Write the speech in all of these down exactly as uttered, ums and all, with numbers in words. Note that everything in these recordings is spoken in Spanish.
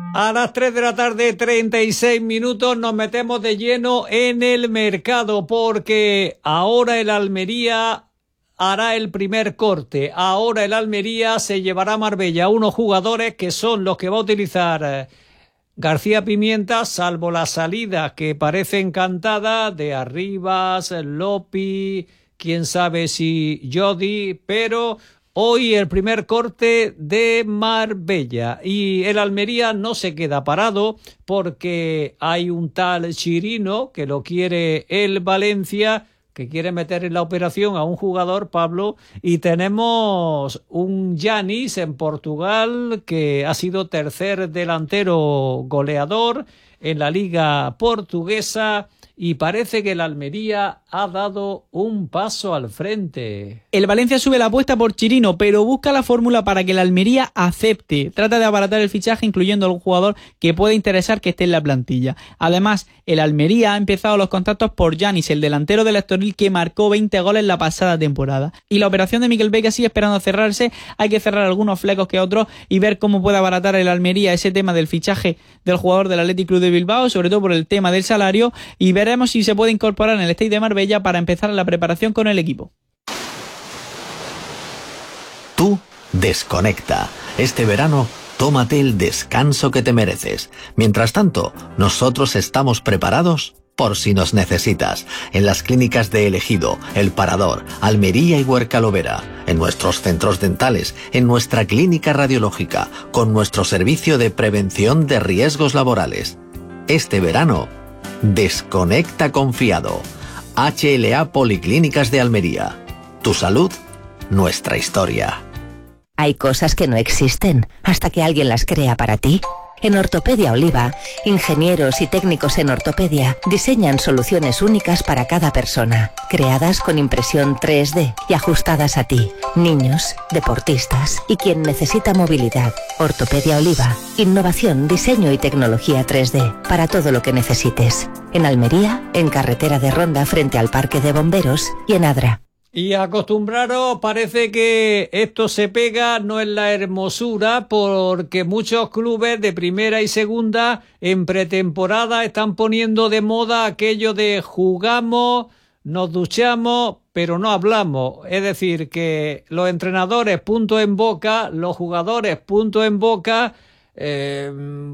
A las tres de la tarde, treinta y seis minutos, nos metemos de lleno en el mercado porque ahora el Almería hará el primer corte. Ahora el Almería se llevará a Marbella unos jugadores que son los que va a utilizar García Pimienta, salvo la salida que parece encantada de Arribas, Lopi, quién sabe si Jody, pero hoy el primer corte de Marbella y el Almería no se queda parado porque hay un tal Chirino que lo quiere el Valencia, que quiere meter en la operación a un jugador, Pablo, y tenemos un Yanis en Portugal que ha sido tercer delantero goleador en la liga portuguesa y parece que el Almería ha dado un paso al frente. El Valencia sube la apuesta por Chirino, pero busca la fórmula para que el Almería acepte. Trata de abaratar el fichaje incluyendo a algún jugador que pueda interesar que esté en la plantilla. Además, el Almería ha empezado los contactos por Yanis, el delantero del Estoril que marcó veinte goles la pasada temporada. Y la operación de Miquel Veiga sigue esperando cerrarse. Hay que cerrar algunos flecos que otros y ver cómo puede abaratar el Almería ese tema del fichaje del jugador del Athletic Club de Bilbao, sobre todo por el tema del salario, y veremos si se puede incorporar en el Stade de Marbella para empezar la preparación con el equipo. Tú desconecta. Este verano, tómate el descanso que te mereces. Mientras tanto, nosotros estamos preparados por si nos necesitas. En las clínicas de El Ejido, El Parador, Almería y Huerca-Lovera, en nuestros centros dentales, en nuestra clínica radiológica, con nuestro servicio de prevención de riesgos laborales. Este verano, desconecta confiado. H L A Policlínicas de Almería. Tu salud, nuestra historia. Hay cosas que no existen hasta que alguien las crea para ti. En Ortopedia Oliva, ingenieros y técnicos en ortopedia diseñan soluciones únicas para cada persona, creadas con impresión tres D y ajustadas a ti, niños, deportistas y quien necesita movilidad. Ortopedia Oliva, innovación, diseño y tecnología tres D para todo lo que necesites. En Almería, en Carretera de Ronda frente al Parque de Bomberos y en Adra. Y acostumbraros, parece que esto se pega no en la hermosura, porque muchos clubes de primera y segunda en pretemporada están poniendo de moda aquello de jugamos, nos duchamos, pero no hablamos. Es decir, que los entrenadores punto en boca, los jugadores punto en boca. Eh,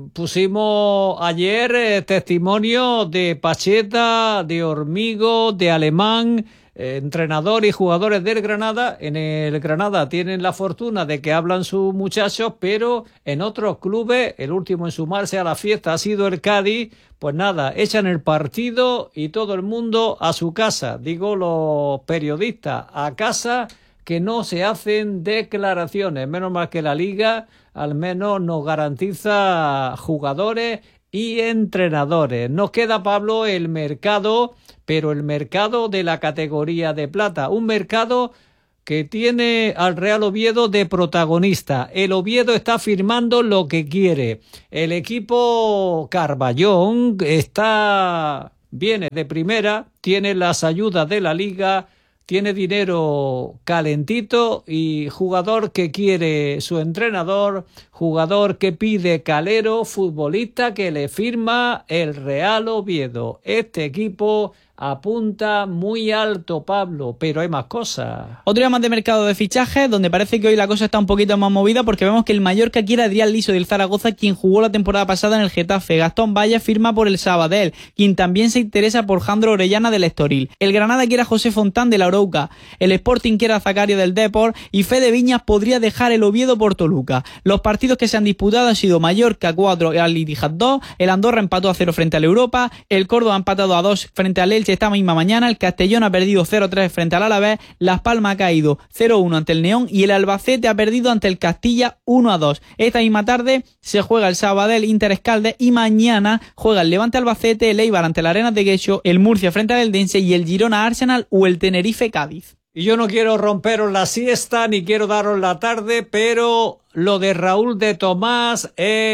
pusimos ayer eh, testimonio de Pacheta, de Hormigo, de Alemán, eh, entrenador y jugadores del Granada. En el Granada tienen la fortuna de que hablan sus muchachos, pero en otros clubes, el último en sumarse a la fiesta ha sido el Cádiz. Pues nada, echan el partido y todo el mundo a su casa, digo los periodistas, a casa, que no se hacen declaraciones. Menos mal que la Liga al menos nos garantiza jugadores y entrenadores. Nos queda, Pablo, el mercado, pero el mercado de la categoría de plata. Un mercado que tiene al Real Oviedo de protagonista. El Oviedo está firmando lo que quiere. El equipo Carballón está, viene de primera, tiene las ayudas de la Liga, tiene dinero calentito y jugador que quiere su entrenador, jugador que pide calero, futbolista que le firma el Real Oviedo. Este equipo apunta muy alto, Pablo, pero hay más cosas. Otro día más de mercado de fichajes, donde parece que hoy la cosa está un poquito más movida, porque vemos que el Mallorca quiere a Adrián Liso del Zaragoza, quien jugó la temporada pasada en el Getafe. Gastón Valle firma por el Sabadell, quien también se interesa por Jandro Orellana del Estoril. El Granada quiere a José Fontán de la Arouca, el Sporting quiere a Zacario del Depor y Fede Viñas podría dejar el Oviedo por Toluca. Los partidos que se han disputado han sido Mallorca cuatro, Al Ittihad dos, el Andorra empató a cero frente al Europa, el Córdoba ha empatado a dos frente al Elche esta misma mañana, el Castellón ha perdido cero tres frente al Alavés, Las Palmas ha caído cero uno ante el Neón y el Albacete ha perdido ante el Castilla uno a dos. Esta misma tarde se juega el Sabadell Inter Escalde y mañana juega el Levante Albacete, el Eibar ante el Arenas de Guecho, el Murcia frente al Eldense y el Girona Arsenal o el Tenerife Cádiz. Y yo no quiero romperos la siesta ni quiero daros la tarde, pero lo de Raúl de Tomás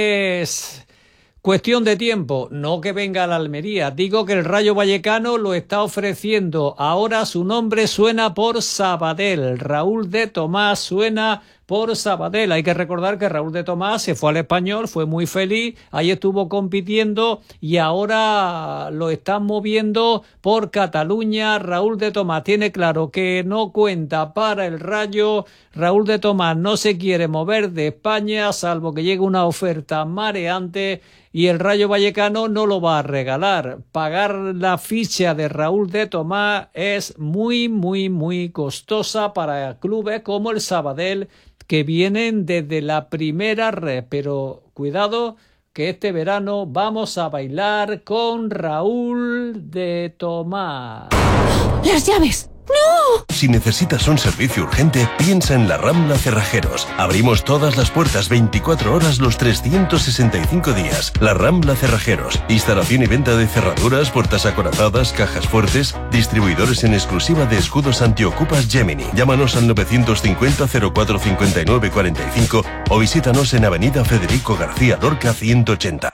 es cuestión de tiempo, no que venga a la Almería. Digo que el Rayo Vallecano lo está ofreciendo. Ahora su nombre suena por Sabadell. Raúl de Tomás suena por Sabadell. Hay que recordar que Raúl de Tomás se fue al Español, fue muy feliz, ahí estuvo compitiendo y ahora lo están moviendo por Cataluña. Raúl de Tomás tiene claro que no cuenta para el Rayo. Raúl de Tomás no se quiere mover de España salvo que llegue una oferta mareante y el Rayo Vallecano no lo va a regalar. Pagar la ficha de Raúl de Tomás es muy, muy, muy costosa para clubes como el Sabadell, que vienen desde la primera red. Pero cuidado, que este verano vamos a bailar con Raúl de Tomás. ¡Las llaves! ¡No! Si necesitas un servicio urgente, piensa en La Rambla Cerrajeros. Abrimos todas las puertas veinticuatro horas los trescientos sesenta y cinco días. La Rambla Cerrajeros. Instalación y venta de cerraduras, puertas acorazadas, cajas fuertes. Distribuidores en exclusiva de escudos antiocupas Gemini. Llámanos al novecientos cincuenta cero cuatro cincuenta y nueve cuarenta y cinco o visítanos en Avenida Federico García Lorca ciento ochenta.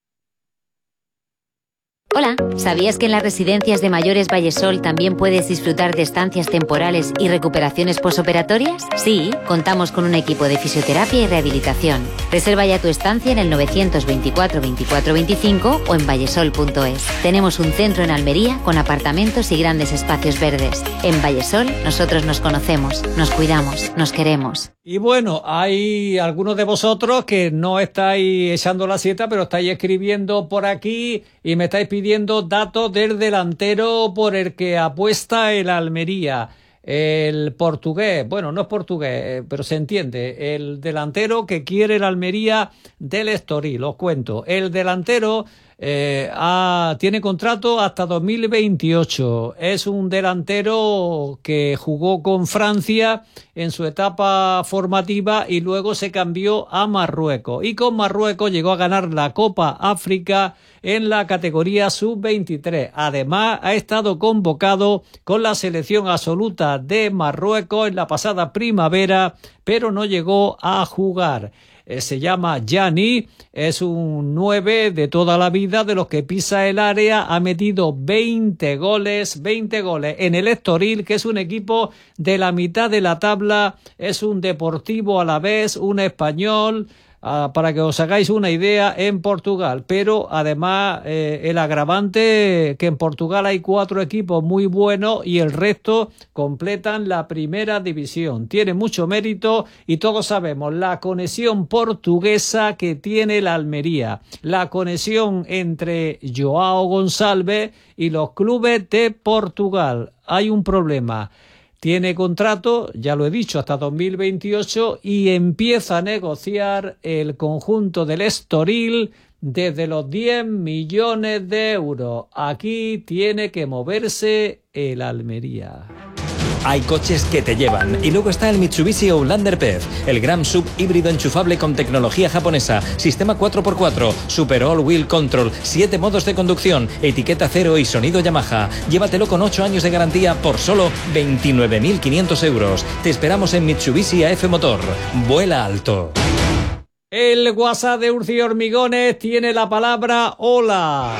Hola, ¿sabías que en las residencias de mayores Vallesol también puedes disfrutar de estancias temporales y recuperaciones posoperatorias? Sí, contamos con un equipo de fisioterapia y rehabilitación. Reserva ya tu estancia en el novecientos veinticuatro veinticuatro veinticinco o en vallesol punto es. Tenemos un centro en Almería con apartamentos y grandes espacios verdes. En Vallesol nosotros nos conocemos, nos cuidamos, nos queremos. Y bueno, hay algunos de vosotros que no estáis echando la siesta, pero estáis escribiendo por aquí y me estáis pidiendo datos del delantero por el que apuesta el Almería. El portugués, bueno, no es portugués, pero se entiende, el delantero que quiere el Almería del Estoril, os cuento. El delantero eh, ha, tiene contrato hasta dos mil veintiocho, es un delantero que jugó con Francia en su etapa formativa y luego se cambió a Marruecos, y con Marruecos llegó a ganar la Copa África en la categoría sub veintitrés. Además, ha estado convocado con la selección absoluta de Marruecos en la pasada primavera, pero no llegó a jugar. Eh, se llama Gianni, es un nueve de toda la vida, de los que pisa el área, ha metido veinte goles, veinte goles en el Estoril, que es un equipo de la mitad de la tabla, es un Deportivo Alavés, un español, Uh, para que os hagáis una idea, en Portugal. Pero además eh, el agravante que en Portugal hay cuatro equipos muy buenos y el resto completan la primera división. Tiene mucho mérito y todos sabemos la conexión portuguesa que tiene la Almería, la conexión entre Joao Gonçalves y los clubes de Portugal. Hay un problema. Tiene contrato, ya lo he dicho, hasta dos mil veintiocho y empieza a negociar el conjunto del Estoril desde los diez millones de euros. Aquí tiene que moverse el Almería. Hay coches que te llevan. Y luego está el Mitsubishi Outlander P E V, el gran sub híbrido enchufable con tecnología japonesa, sistema cuatro por cuatro, Super All Wheel Control, siete modos de conducción, etiqueta cero y sonido Yamaha. Llévatelo con ocho años de garantía por solo veintinueve mil quinientos euros. Te esperamos en Mitsubishi A F Motor. Vuela alto. El WhatsApp de Urci Hormigones tiene la palabra hola.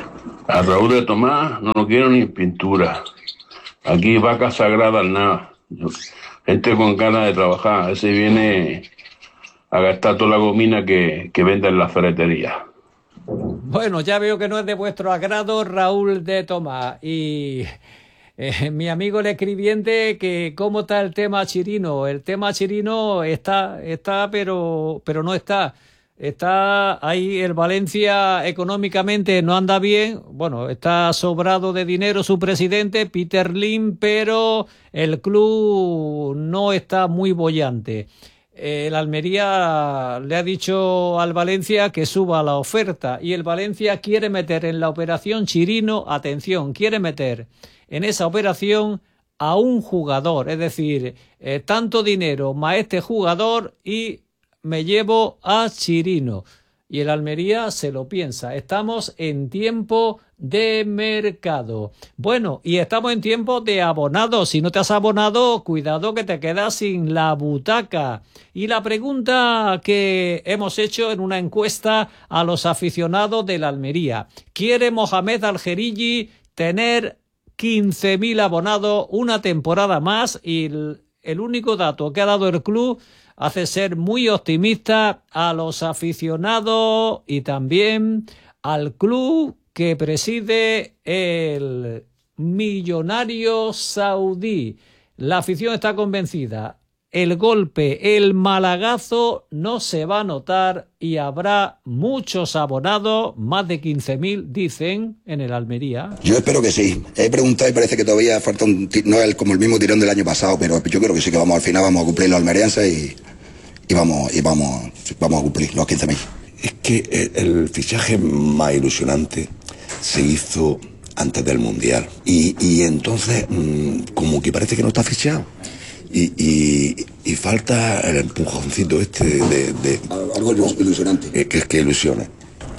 A Raúl de Tomás no lo quiero ni en pintura. Aquí vacas sagradas nada. Gente con ganas de trabajar. Ese viene a gastar toda la gomina que, que vende en la ferretería. Bueno, ya veo que no es de vuestro agrado Raúl de Tomás. Y eh, mi amigo el escribiente, que cómo está el tema Chirino. El tema Chirino está, está, pero, pero no está. Está ahí, el Valencia económicamente no anda bien, bueno, está sobrado de dinero su presidente, Peter Lim, pero el club no está muy boyante. El Almería le ha dicho al Valencia que suba la oferta y el Valencia quiere meter en la operación Chirino, atención, quiere meter en esa operación a un jugador, es decir, eh, tanto dinero más este jugador y me llevo a Chirino. Y el Almería se lo piensa. Estamos en tiempo de mercado. Bueno, y estamos en tiempo de abonados. Si no te has abonado, cuidado que te quedas sin la butaca. Y la pregunta que hemos hecho en una encuesta a los aficionados del Almería: ¿quiere Mohamed Al-Gerigi tener quince mil abonados una temporada más? Y el, el único dato que ha dado el club hace ser muy optimista a los aficionados y también al club que preside el millonario saudí. La afición está convencida. El golpe, el malagazo no se va a notar y habrá muchos abonados, más de quince mil dicen, en el Almería. Yo espero que sí. He preguntado y parece que todavía falta un no es como el mismo tirón del año pasado, pero yo creo que sí, que vamos al final vamos a cumplir los almerienses y, y vamos y vamos vamos a cumplir los quince mil. Es que el fichaje más ilusionante se hizo antes del Mundial y, y entonces mmm, como que parece que no está fichado. Y, y, y falta el empujoncito este de... de algo ilusionante. Eh, que es que ilusione.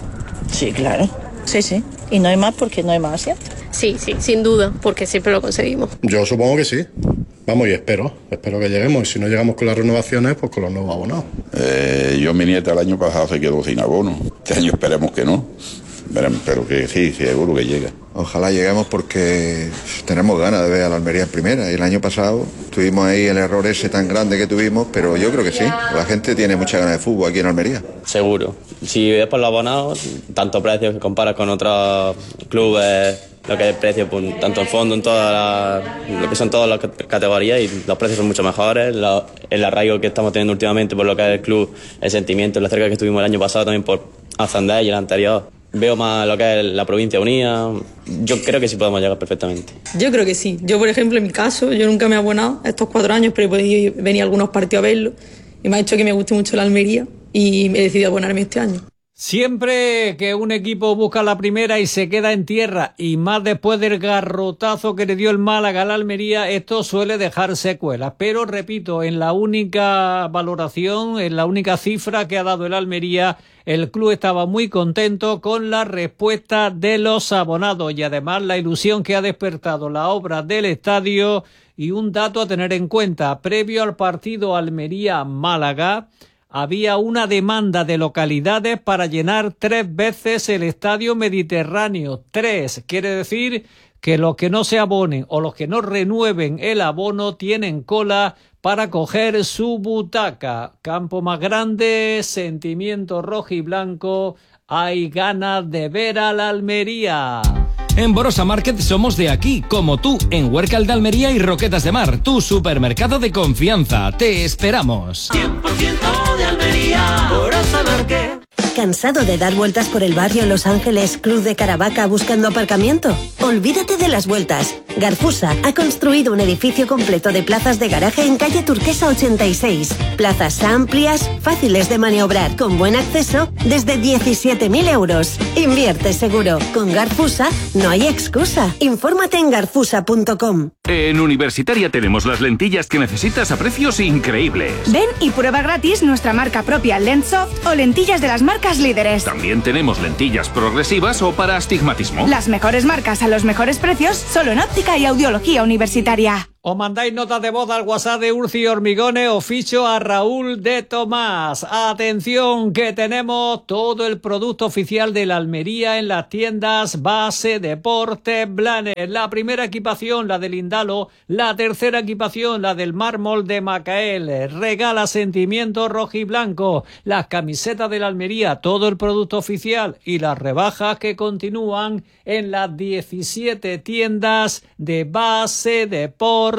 Sí, claro. Sí, sí. Y no hay más porque no hay más, ¿cierto? Sí, sí, sin duda, porque siempre lo conseguimos. Yo supongo que sí. Vamos, y espero. Espero que lleguemos. Y si no llegamos con las renovaciones, pues con los nuevos abonados. Eh, yo, mi nieta, el año pasado se quedó sin abono. Este año esperemos que no. Pero que sí, sí, seguro que llega. Ojalá lleguemos porque tenemos ganas de ver a la Almería en primera. Y el año pasado tuvimos ahí el error ese tan grande que tuvimos, pero yo creo que sí. La gente tiene mucha ganas de fútbol aquí en Almería. Seguro. Si ves por los abonados, tanto precios que comparas con otros clubes, lo que es el precio, pues, tanto en fondo, en todas las, lo que son todas las categorías, y los precios son mucho mejores. Lo, el arraigo que estamos teniendo últimamente por lo que es el club, el sentimiento, la cerca que estuvimos el año pasado también por ascender y el anterior. Veo más lo que es la provincia unida. Yo creo que sí podemos llegar perfectamente. Yo creo que sí. Yo, por ejemplo, en mi caso, yo nunca me he abonado estos cuatro años, pero he podido venir a algunos partidos a verlo y me ha hecho que me guste mucho la Almería y me he decidido abonarme este año. Siempre que un equipo busca la primera y se queda en tierra, y más después del garrotazo que le dio el Málaga a la Almería, esto suele dejar secuelas. Pero, repito, en la única valoración, en la única cifra que ha dado el Almería, el club estaba muy contento con la respuesta de los abonados y además la ilusión que ha despertado la obra del estadio. Y un dato a tener en cuenta, previo al partido Almería-Málaga, había una demanda de localidades para llenar tres veces el estadio Mediterráneo. Tres. Quiere decir que los que no se abonen o los que no renueven el abono tienen cola para coger su butaca. Campo más grande, sentimiento rojo y blanco. Hay ganas de ver a la Almería. En Borosa Market somos de aquí, como tú, en Huércal de Almería y Roquetas de Mar, tu supermercado de confianza. Te esperamos. cien por ciento de Almería, Borosa Market. ¿Cansado de dar vueltas por el barrio Los Ángeles, Cruz de Caravaca buscando aparcamiento? Olvídate de las vueltas. Garfusa ha construido un edificio completo de plazas de garaje en calle Turquesa ochenta y seis. Plazas amplias, fáciles de maniobrar, con buen acceso, desde diecisiete mil euros. Invierte seguro. Con Garfusa no hay excusa. Infórmate en garfusa punto com. En Universitaria tenemos las lentillas que necesitas a precios increíbles. Ven y prueba gratis nuestra marca propia Lenssoft o lentillas de las marcas líderes. También tenemos lentillas progresivas o para astigmatismo. Las mejores marcas a los mejores precios, solo en óptica y audiología universitaria. Os mandáis notas de voz al WhatsApp de Urci Hormigones o ficho a Raúl de Tomás. Atención, que tenemos todo el producto oficial de la Almería en las tiendas Base Deportes Blanes. La primera equipación, la del Indalo. La tercera equipación, la del Mármol de Macael. Regala sentimiento rojo y blanco. Las camisetas de la Almería, todo el producto oficial y las rebajas que continúan en las diecisiete tiendas de Base Deportes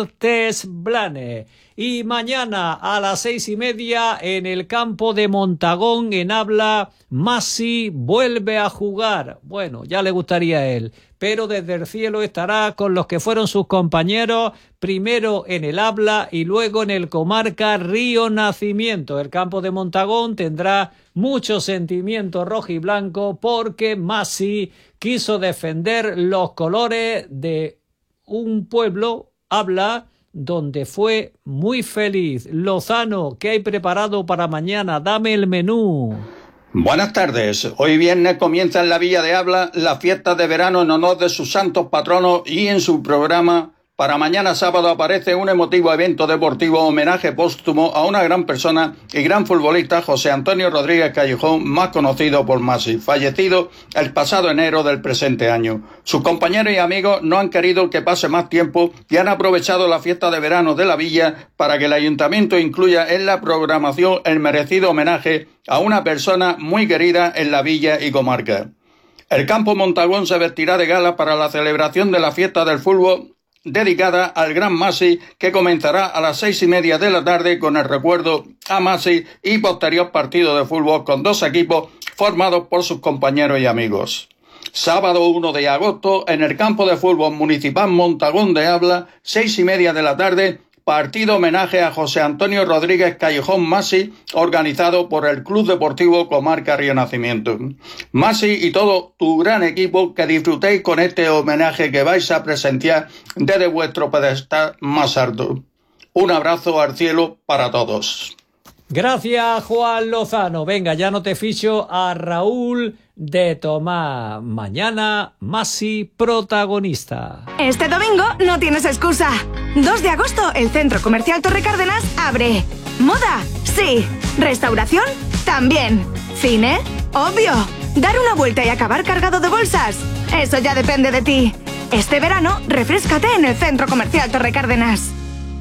Blanes. Y mañana a las seis y media en el campo de Montagón en Habla, Masi vuelve a jugar. Bueno, ya le gustaría a él, pero desde el cielo estará con los que fueron sus compañeros, primero en el Habla y luego en el Comarca Río Nacimiento. El campo de Montagón tendrá mucho sentimiento rojo y blanco porque Masi quiso defender los colores de un pueblo, Habla, donde fue muy feliz. Lozano, ¿qué hay preparado para mañana? Dame el menú. Buenas tardes. Hoy viernes comienza en la Villa de Habla la fiesta de verano en honor de sus santos patronos y en su programa Para mañana sábado aparece un emotivo evento deportivo homenaje póstumo a una gran persona y gran futbolista, José Antonio Rodríguez Callejón, más conocido por Masi, fallecido el pasado enero del presente año. Sus compañeros y amigos no han querido que pase más tiempo y han aprovechado la fiesta de verano de la villa para que el ayuntamiento incluya en la programación el merecido homenaje a una persona muy querida en la villa y comarca. El campo Montagón se vestirá de gala para la celebración de la fiesta del fútbol dedicada al gran Masi, que comenzará a las seis y media de la tarde con el recuerdo a Masi y posterior partido de fútbol con dos equipos formados por sus compañeros y amigos. Sábado uno de agosto, en el campo de fútbol municipal Montagón de Habla, seis y media de la tarde, partido homenaje a José Antonio Rodríguez Callejón Masi, organizado por el Club Deportivo Comarca Río Nacimiento. Masi y todo tu gran equipo, que disfrutéis con este homenaje que vais a presenciar desde vuestro pedestal más alto. Un abrazo al cielo para todos. Gracias, Juan Lozano. Venga, ya no te ficho a Raúl de Tomás. Mañana, Masi protagonista. Este domingo no tienes excusa. dos de agosto, el Centro Comercial Torre Cárdenas abre. ¿Moda? Sí. ¿Restauración? También. ¿Cine? Obvio. ¿Dar una vuelta y acabar cargado de bolsas? Eso ya depende de ti. Este verano, refréscate en el Centro Comercial Torre Cárdenas.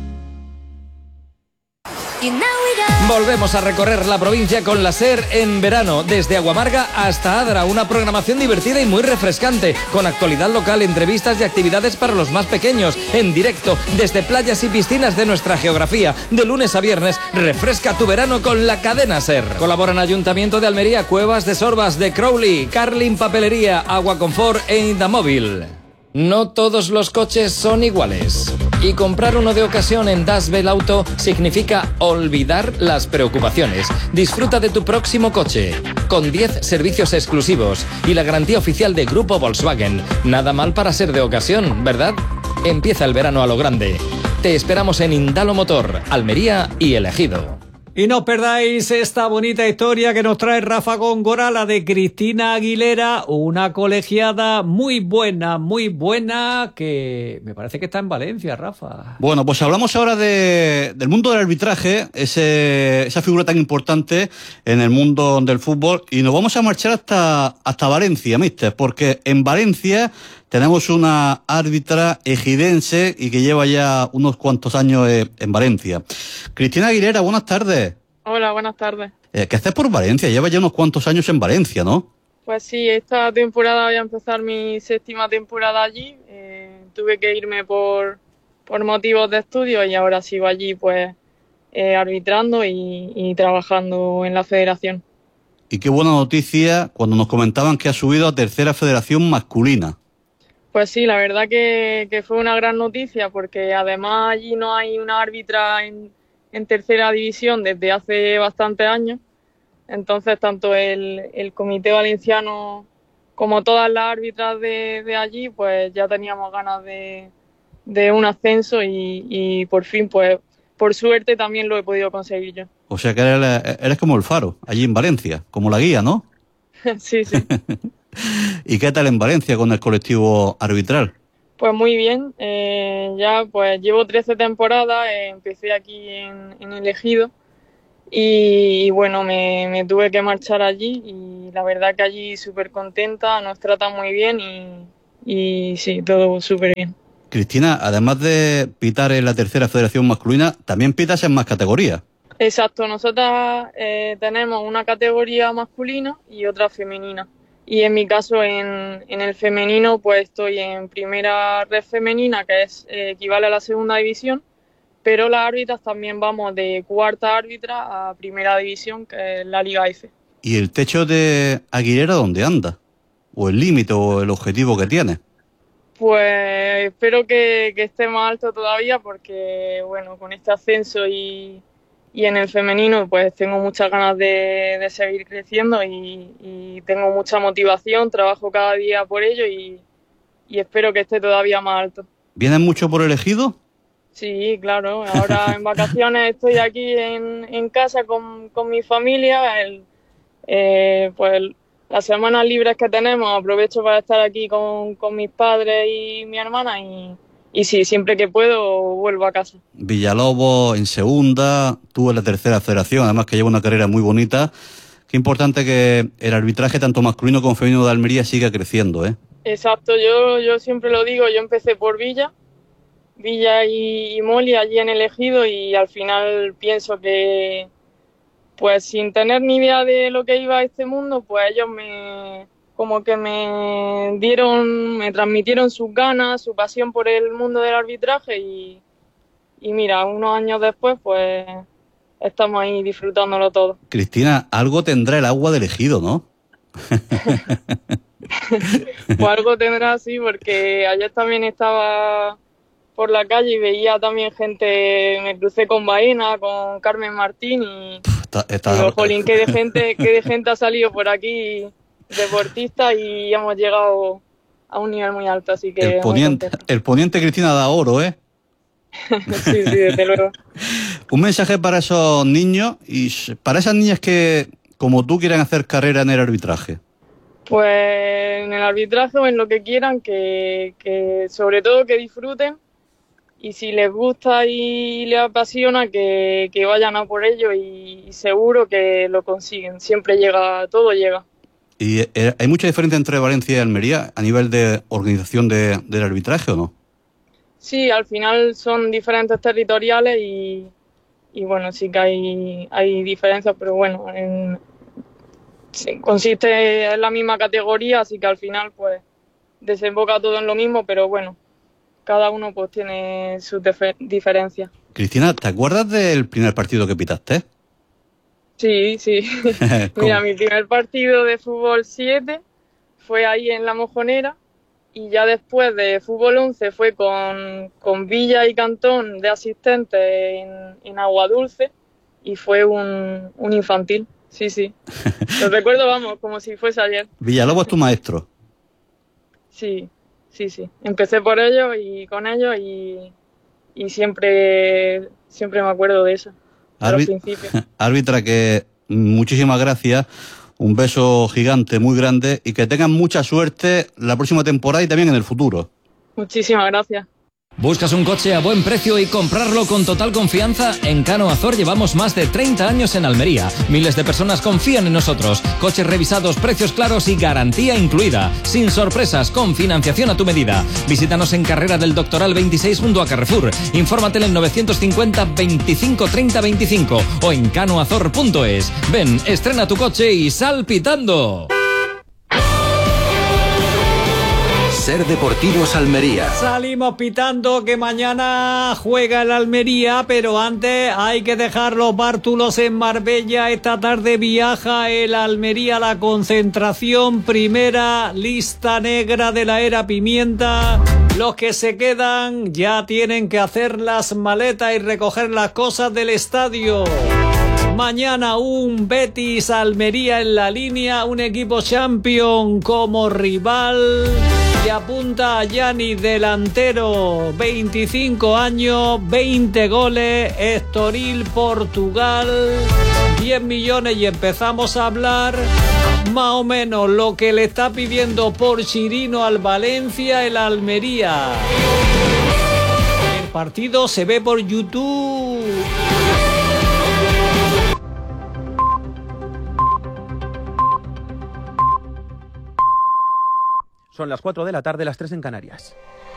Volvemos a recorrer la provincia con la SER en verano, desde Aguamarga hasta Adra, una programación divertida y muy refrescante, con actualidad local, entrevistas y actividades para los más pequeños, en directo, desde playas y piscinas de nuestra geografía. De lunes a viernes, refresca tu verano con la cadena SER. Colaboran Ayuntamiento de Almería, Cuevas de Sorbas, de Crowley, Carlin Papelería, Agua Confort e Indamóvil. No todos los coches son iguales. Y comprar uno de ocasión en Dasbel Auto significa olvidar las preocupaciones. Disfruta de tu próximo coche, con diez servicios exclusivos y la garantía oficial de Grupo Volkswagen. Nada mal para ser de ocasión, ¿verdad? Empieza el verano a lo grande. Te esperamos en Indalo Motor, Almería y El Ejido. Y no os perdáis esta bonita historia que nos trae Rafa Góngora, la de Cristina Aguilera, una colegiada muy buena, muy buena, que me parece que está en Valencia, Rafa. Bueno, pues hablamos ahora de, del mundo del arbitraje, ese, esa figura tan importante en el mundo del fútbol, y nos vamos a marchar hasta, hasta Valencia, mister, porque en Valencia tenemos una árbitra ejidense y que lleva ya unos cuantos años eh, en Valencia. Cristina Aguilera, buenas tardes. Hola, buenas tardes. Eh, ¿Qué haces por Valencia? Lleva ya unos cuantos años en Valencia, ¿no? Pues sí, esta temporada voy a empezar mi séptima temporada allí. Eh, tuve que irme por, por motivos de estudio y ahora sigo allí pues eh, arbitrando y, y trabajando en la federación. Y qué buena noticia cuando nos comentaban que ha subido a tercera federación masculina. Pues sí, la verdad que, que fue una gran noticia porque además allí no hay una árbitra en, en tercera división desde hace bastantes años. Entonces tanto el, el Comité Valenciano como todas las árbitras de, de allí pues ya teníamos ganas de, de un ascenso y, y por fin pues por suerte también lo he podido conseguir yo. O sea que eres, eres como el faro allí en Valencia, como la guía, ¿no? Sí, sí. ¿Y qué tal en Valencia con el colectivo arbitral? Pues muy bien, eh, ya pues llevo trece temporadas, eh, empecé aquí en, en El Ejido y, y bueno, me, me tuve que marchar allí y la verdad que allí súper contenta, nos tratan muy bien y, y sí, todo súper bien. Cristina, además de pitar en la tercera federación masculina, también pitas en más categorías. Exacto, nosotras eh, tenemos una categoría masculina y otra femenina. Y en mi caso, en, en el femenino, pues estoy en primera red femenina, que es eh, equivale a la segunda división, pero las árbitras también vamos de cuarta árbitra a primera división, que es la Liga F. ¿Y el techo de Aguilera dónde anda? ¿O el límite o el objetivo que tiene? Pues espero que, que esté más alto todavía, porque bueno, con este ascenso y... Y en el femenino pues tengo muchas ganas de, de seguir creciendo y, y tengo mucha motivación, trabajo cada día por ello y, y espero que esté todavía más alto. ¿Vienes mucho por El Ejido? Sí, claro. Ahora en vacaciones estoy aquí en, en casa con, con mi familia. El, eh, pues las semanas libres que tenemos aprovecho para estar aquí con, con mis padres y mi hermana y, y sí, siempre que puedo vuelvo a casa. Villalobos en segunda, tú en la tercera federación, además que lleva una carrera muy bonita. Qué importante que el arbitraje tanto masculino como femenino de Almería siga creciendo, ¿eh? Exacto, yo, yo siempre lo digo, yo empecé por Villa, Villa y, y Moli allí en el Ejido, y al final pienso que, pues sin tener ni idea de lo que iba a este mundo, pues ellos me, como que me dieron, me transmitieron sus ganas, su pasión por el mundo del arbitraje, y, y mira, unos años después, pues estamos ahí disfrutándolo todo. Cristina, algo tendrá el agua del Ejido, ¿no? Pues algo tendrá, sí, porque ayer también estaba por la calle y veía también gente, me crucé con Baena, con Carmen Martín, y está, está... digo, jolín, qué de gente, qué de gente ha salido por aquí, deportistas, y hemos llegado a un nivel muy alto, así que... El poniente, el poniente Cristina da oro, ¿eh? Sí, sí, desde luego. Un mensaje para esos niños y para esas niñas que, como tú, quieren hacer carrera en el arbitraje. Pues en el arbitraje o en lo que quieran, que, que sobre todo que disfruten, y si les gusta y les apasiona, que, que vayan a por ello, y, y seguro que lo consiguen. Siempre llega, todo llega. ¿Y eh, hay mucha diferencia entre Valencia y Almería a nivel de organización de, del arbitraje o no? Sí, al final son diferentes territoriales y, y bueno, sí que hay, hay diferencias, pero bueno, en, sí, consiste en la misma categoría, así que al final pues desemboca todo en lo mismo, pero bueno, cada uno pues tiene sus diferencias. Cristina, ¿te acuerdas del primer partido que pitaste? Sí, sí. Mira, mi primer partido de fútbol siete fue ahí en La Mojonera, y ya después de fútbol once fue con, con Villa y Cantón de asistentes en, en Agua Dulce, y fue un, un infantil. Sí, sí. Lo recuerdo, vamos, como si fuese ayer. Villalobos es tu maestro. Sí, sí, sí. Empecé por ellos y con ellos, y, y siempre, siempre me acuerdo de eso. Árbit- Árbitra, que muchísimas gracias. Un beso gigante, muy grande, y que tengan mucha suerte la próxima temporada y también en el futuro. Muchísimas gracias. ¿Buscas un coche a buen precio y comprarlo con total confianza? En Cano Azor llevamos más de treinta años en Almería. Miles de personas confían en nosotros. Coches revisados, precios claros y garantía incluida. Sin sorpresas, con financiación a tu medida. Visítanos en Carrera del Doctoral veintiséis junto a Carrefour. Infórmate en novecientos cincuenta veinticinco treinta veinticinco o en canoazor punto es. Ven, estrena tu coche y sal pitando. Ser Deportivos Almería. Salimos pitando que mañana juega el Almería, pero antes hay que dejar los bártulos en Marbella. Esta tarde viaja el Almería a la concentración, primera lista negra de la era Pimienta. Los que se quedan ya tienen que hacer las maletas y recoger las cosas del estadio. Mañana un Betis Almería en la línea, un equipo champion como rival. Y apunta a Yanis, delantero, veinticinco años, veinte goles, Estoril, Portugal, diez millones, y empezamos a hablar más o menos lo que le está pidiendo por Chirino al Valencia el Almería. El partido se ve por YouTube. Son las cuatro de la tarde, las tres en Canarias.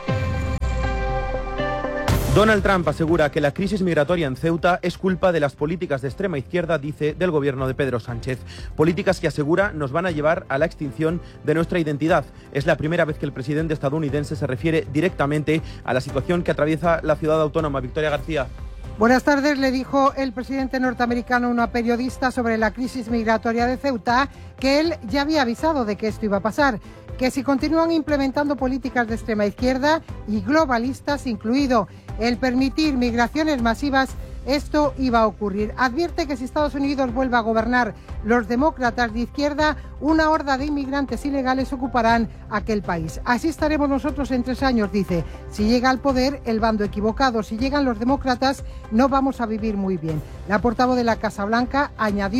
Donald Trump asegura que la crisis migratoria en Ceuta es culpa de las políticas de extrema izquierda, dice, del gobierno de Pedro Sánchez. Políticas que asegura nos van a llevar a la extinción de nuestra identidad. Es la primera vez que el presidente estadounidense se refiere directamente a la situación que atraviesa la ciudad autónoma. Victoria García. Buenas tardes, le dijo el presidente norteamericano a una periodista sobre la crisis migratoria de Ceuta que él ya había avisado de que esto iba a pasar, que si continúan implementando políticas de extrema izquierda y globalistas, incluido el permitir migraciones masivas, esto iba a ocurrir. Advierte que si Estados Unidos vuelve a gobernar los demócratas de izquierda, una horda de inmigrantes ilegales ocuparán aquel país. Así estaremos nosotros en tres años, dice. Si llega al poder el bando equivocado, si llegan los demócratas, no vamos a vivir muy bien. La portavoz de la Casa Blanca añadió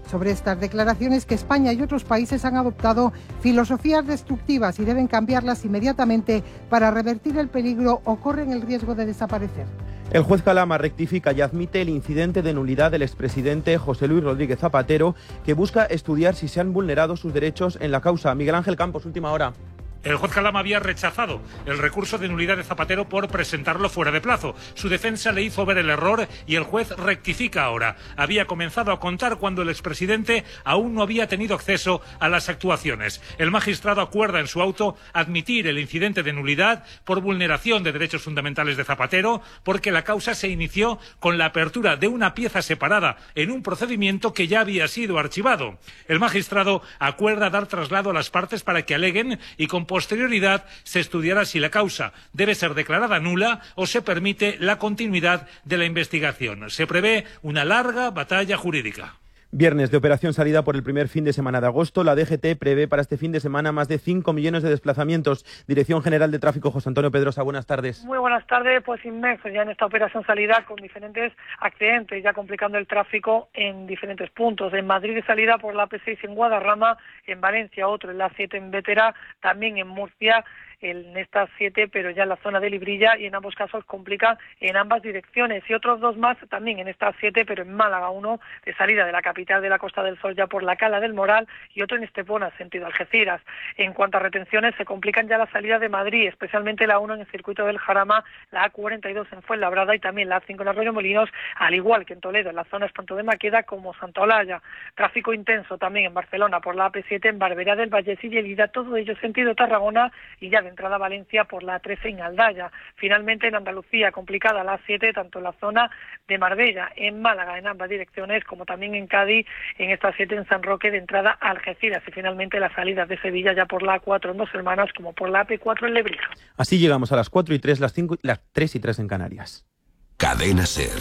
sobre estas declaraciones que España y otros países han adoptado filosofías destructivas y deben cambiarlas inmediatamente para revertir el peligro o corren el riesgo de desaparecer. El juez Calama rectifica y admite el incidente de nulidad del expresidente José Luis Rodríguez Zapatero, que busca estudiar si se han vulnerado sus derechos en la causa. Miguel Ángel Campos, última hora. El juez Calama había rechazado el recurso de nulidad de Zapatero por presentarlo fuera de plazo. Su defensa le hizo ver el error y el juez rectifica ahora. Había comenzado a contar cuando el expresidente aún no había tenido acceso a las actuaciones. El magistrado acuerda en su auto admitir el incidente de nulidad por vulneración de derechos fundamentales de Zapatero, porque la causa se inició con la apertura de una pieza separada en un procedimiento que ya había sido archivado. El magistrado acuerda dar traslado a las partes para que aleguen y con posterioridad se estudiará si la causa debe ser declarada nula o se permite la continuidad de la investigación. Se prevé una larga batalla jurídica. Viernes de operación salida por el primer fin de semana de agosto. La D G T prevé para este fin de semana más de cinco millones de desplazamientos. Dirección General de Tráfico, José Antonio Pedrosa, buenas tardes. Muy buenas tardes, pues inmensos ya en esta operación salida con diferentes accidentes, ya complicando el tráfico en diferentes puntos. En Madrid de salida por la A P seis en Guadarrama, en Valencia otro, en la A siete en Vétera, también en Murcia, en estas siete, pero ya en la zona de Librilla, y en ambos casos complica en ambas direcciones. Y otros dos más también en estas siete, pero en Málaga, uno de salida de la capital de la Costa del Sol ya por la Cala del Moral y otro en Estepona, sentido Algeciras. En cuanto a retenciones, se complican ya la salida de Madrid, especialmente la uno en el circuito del Jarama, la A cuarenta y dos en Fuenlabrada y también la A cinco en Arroyo Molinos, al igual que en Toledo, en la zona tanto de Maqueda como Santa Olalla. Tráfico intenso también en Barcelona por la A P siete, en Barberá del Vallés y Lleida, todo ello sentido Tarragona, y ya de entrada a Valencia por la A trece en Aldaya. Finalmente en Andalucía, complicada la A siete, tanto en la zona de Marbella, en Málaga, en ambas direcciones, como también en Cádiz, en esta siete en San Roque, de entrada a Algeciras. Y finalmente las salidas de Sevilla ya por la A cuatro en Dos Hermanas, como por la A P cuatro en Lebrija. Así llegamos a las cuatro y tres, las cinco, las tres y tres en Canarias. Cadena SER.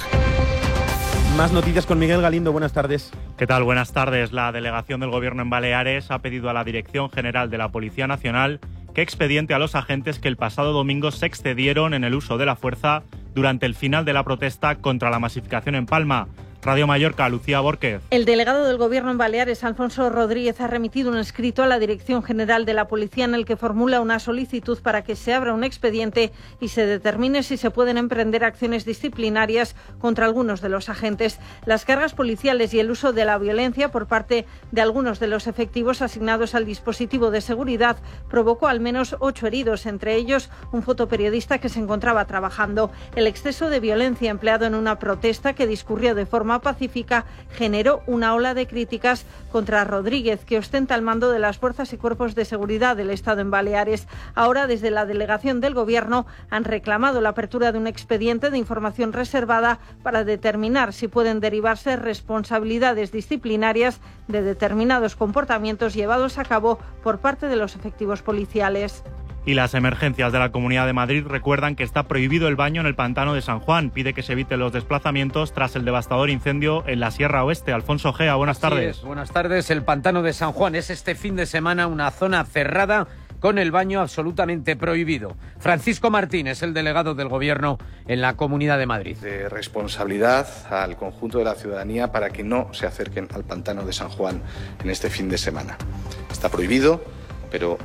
Más noticias con Miguel Galindo, buenas tardes. ¿Qué tal? Buenas tardes. La delegación del Gobierno en Baleares ha pedido a la Dirección General de la Policía Nacional que expediente a los agentes que el pasado domingo se excedieron en el uso de la fuerza durante el final de la protesta contra la masificación en Palma. Radio Mallorca, Lucía Bórquez. El delegado del Gobierno en Baleares, Alfonso Rodríguez, ha remitido un escrito a la Dirección General de la Policía en el que formula una solicitud para que se abra un expediente y se determine si se pueden emprender acciones disciplinarias contra algunos de los agentes. Las cargas policiales y el uso de la violencia por parte de algunos de los efectivos asignados al dispositivo de seguridad provocó al menos ocho heridos, entre ellos un fotoperiodista que se encontraba trabajando. El exceso de violencia empleado en una protesta que discurrió de forma pacífica generó una ola de críticas contra Rodríguez, que ostenta el mando de las fuerzas y cuerpos de seguridad del Estado en Baleares. Ahora, desde la delegación del Gobierno, han reclamado la apertura de un expediente de información reservada para determinar si pueden derivarse responsabilidades disciplinarias de determinados comportamientos llevados a cabo por parte de los efectivos policiales. Y las emergencias de la Comunidad de Madrid recuerdan que está prohibido el baño en el pantano de San Juan. Pide que se eviten los desplazamientos tras el devastador incendio en la Sierra Oeste. Alfonso Gea, buenas tardes. Es, buenas tardes. El pantano de San Juan es este fin de semana una zona cerrada con el baño absolutamente prohibido. Francisco Martínez, el delegado del Gobierno en la Comunidad de Madrid. De responsabilidad al conjunto de la ciudadanía para que no se acerquen al pantano de San Juan en este fin de semana. Está prohibido, pero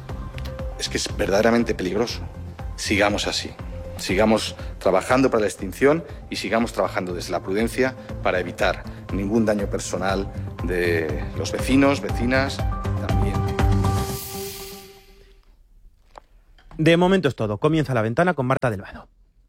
es que es verdaderamente peligroso. Sigamos así. Sigamos trabajando para la extinción y sigamos trabajando desde la prudencia para evitar ningún daño personal de los vecinos, vecinas, también. De momento es todo. Comienza La Ventana con Marta Delvado.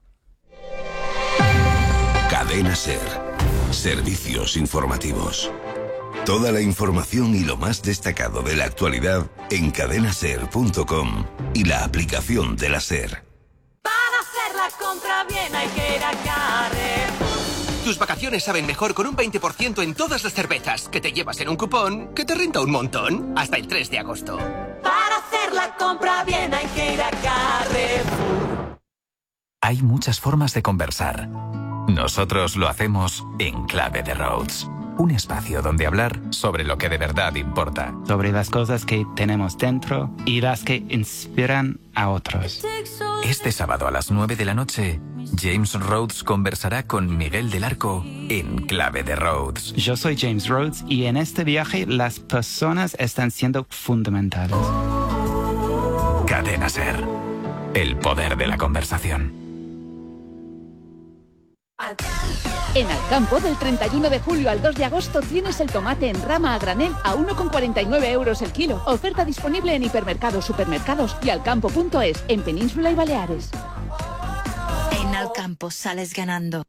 Cadena SER. Servicios informativos. Toda la información y lo más destacado de la actualidad en cadena ser punto com y la aplicación de la SER. Para hacer la compra bien hay que ir a Carrefour. Tus vacaciones saben mejor con un veinte por ciento en todas las cervezas que te llevas en un cupón que te renta un montón hasta el tres de agosto. Para hacer la compra bien hay que ir a Carrefour. Hay muchas formas de conversar. Nosotros lo hacemos en Clave de Rhodes. Un espacio donde hablar sobre lo que de verdad importa. Sobre las cosas que tenemos dentro y las que inspiran a otros. Este sábado a las nueve de la noche, James Rhodes conversará con Miguel del Arco en Clave de Rhodes. Yo soy James Rhodes y en este viaje las personas están siendo fundamentales. Cadena SER. El poder de la conversación. En Alcampo, del treinta y uno de julio al dos de agosto, tienes el tomate en rama a granel a uno con cuarenta y nueve euros el kilo. Oferta disponible en hipermercados, supermercados y alcampo punto es, en Península y Baleares. En Alcampo sales ganando.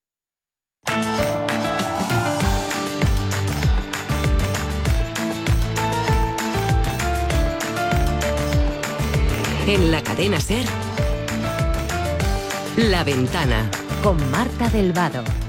En la cadena SER, La Ventana. Con Marta del Vado.